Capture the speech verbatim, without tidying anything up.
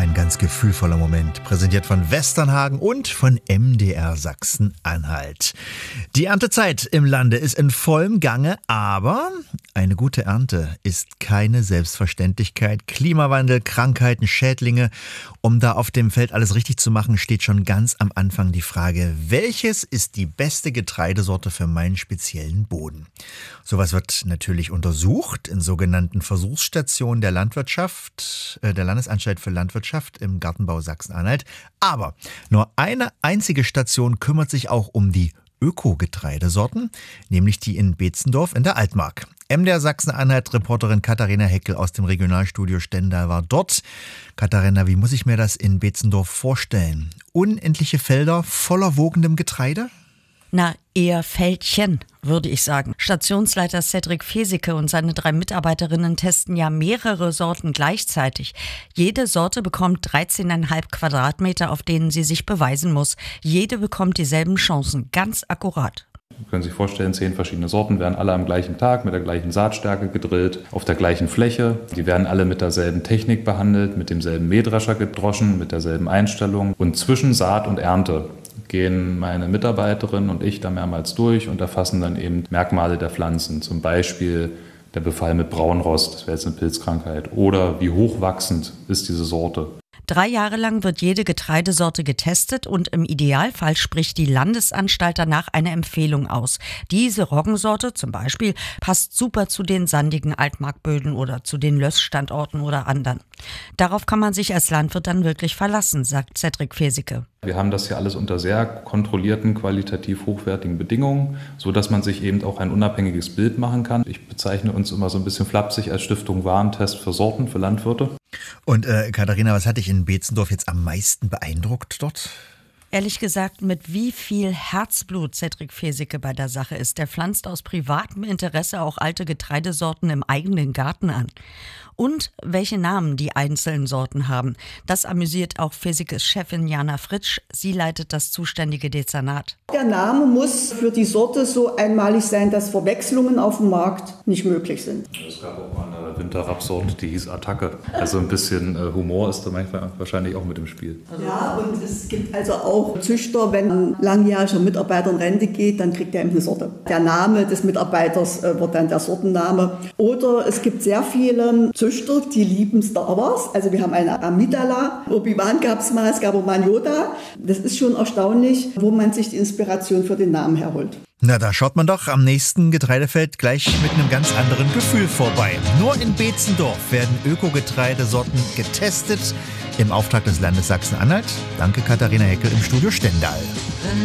Ein ganz gefühlvoller Moment, präsentiert von Westernhagen und von M D R Sachsen-Anhalt. Die Erntezeit im Lande ist in vollem Gange, aber eine gute Ernte ist keine Selbstverständlichkeit. Klimawandel, Krankheiten, Schädlinge. Um da auf dem Feld alles richtig zu machen, steht schon ganz am Anfang die Frage, welches ist die beste Getreidesorte für meinen speziellen Boden? Sowas wird natürlich untersucht in sogenannten Versuchsstationen der Landwirtschaft, äh, der Landesanstalt für Landwirtschaft im Gartenbau Sachsen-Anhalt. Aber nur eine einzige Station kümmert sich auch um die Öko-Getreidesorten, nämlich die in Beetzendorf in der Altmark. M D R Sachsen-Anhalt-Reporterin Katharina Heckel aus dem Regionalstudio Stendal war dort. Katharina, wie muss ich mir das in Beetzendorf vorstellen? Unendliche Felder voller wogendem Getreide? Na, eher Fältchen, würde ich sagen. Stationsleiter Cedric Fesicke und seine drei Mitarbeiterinnen testen ja mehrere Sorten gleichzeitig. Jede Sorte bekommt dreizehn Komma fünf Quadratmeter, auf denen sie sich beweisen muss. Jede bekommt dieselben Chancen, ganz akkurat. Sie können sich vorstellen, zehn verschiedene Sorten werden alle am gleichen Tag mit der gleichen Saatstärke gedrillt, auf der gleichen Fläche. Die werden alle mit derselben Technik behandelt, mit demselben Mähdrescher gedroschen, mit derselben Einstellung. Und zwischen Saat und Ernte gehen meine Mitarbeiterin und ich da mehrmals durch und erfassen dann eben Merkmale der Pflanzen. Zum Beispiel der Befall mit Braunrost, das wäre jetzt eine Pilzkrankheit. Oder wie hochwachsend ist diese Sorte. Drei Jahre lang wird jede Getreidesorte getestet und im Idealfall spricht die Landesanstalt danach eine Empfehlung aus. Diese Roggensorte zum Beispiel passt super zu den sandigen Altmarkböden oder zu den Lössstandorten oder anderen. Darauf kann man sich als Landwirt dann wirklich verlassen, sagt Cedric Fesicke. Wir haben das hier alles unter sehr kontrollierten, qualitativ hochwertigen Bedingungen, so dass man sich eben auch ein unabhängiges Bild machen kann. Ich bezeichne uns immer so ein bisschen flapsig als Stiftung Warentest für Sorten, für Landwirte. Und äh, Katharina, was hat dich in Beetzendorf jetzt am meisten beeindruckt dort? Ehrlich gesagt, mit wie viel Herzblut Cedric Fesicke bei der Sache ist. Der pflanzt aus privatem Interesse auch alte Getreidesorten im eigenen Garten an. Und welche Namen die einzelnen Sorten haben. Das amüsiert auch Fesickes Chefin Jana Fritsch. Sie leitet das zuständige Dezernat. Der Name muss für die Sorte so einmalig sein, dass Verwechslungen auf dem Markt nicht möglich sind. Es gab auch mal eine Winterrapsorte, die hieß Attacke. Also ein bisschen Humor ist da manchmal wahrscheinlich auch mit im Spiel. Ja, und es gibt also auch Züchter, wenn ein langjähriger Mitarbeiter in Rente geht, dann kriegt er eben eine Sorte. Der Name des Mitarbeiters wird dann der Sortenname. Oder es gibt sehr viele Züchter, die lieben Star Wars. Also wir haben eine Amidala, Obi-Wan gab es mal, es gab auch mal Yoda. Das ist schon erstaunlich, wo man sich die Inspiration für den Namen herholt. Na, da schaut man doch am nächsten Getreidefeld gleich mit einem ganz anderen Gefühl vorbei. Nur in Beetzendorf werden Öko-Getreidesorten getestet im Auftrag des Landes Sachsen-Anhalt. Danke Katharina Heckel im Studio Stendal.